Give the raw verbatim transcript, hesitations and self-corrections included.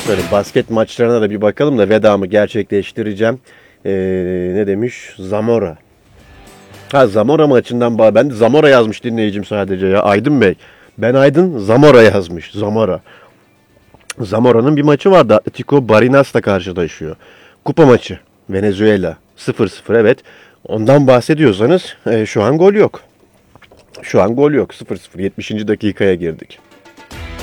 Şöyle basket maçlarına da bir bakalım da vedamı gerçekleştireceğim. Ee, ne demiş? Zamora. Ha, Zamora maçından bağ. Ben de Zamora yazmış dinleyicim sadece ya. Aydın Bey. Ben Aydın, Zamora yazmış. Zamora. Zamora'nın bir maçı vardı. Atletico Barinas'la karşılaşıyor. Kupa maçı. Venezuela. sıfır sıfır, evet. Ondan bahsediyorsanız e, şu an gol yok. Şu an gol yok. sıfır sıfır. yetmişinci dakikaya girdik.